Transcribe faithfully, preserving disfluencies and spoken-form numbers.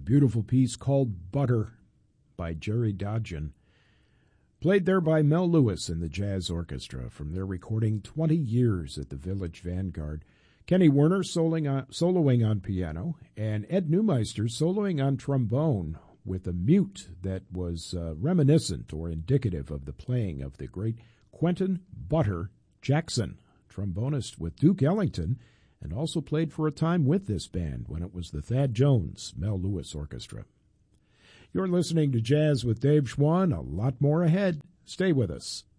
beautiful piece called Butter by Jerry Dodgen, played there by Mel Lewis and the Jazz Orchestra from their recording twenty years at the Village Vanguard. Kenny Werner soloing on, soloing on piano, and Ed Neumeister soloing on trombone with a mute that was uh, reminiscent or indicative of the playing of the great Quentin Butter Jackson, trombonist with Duke Ellington, and also played for a time with this band when it was the Thad Jones Mel Lewis Orchestra. You're listening to Jazz with Dave Schwann. A lot more ahead. Stay with us.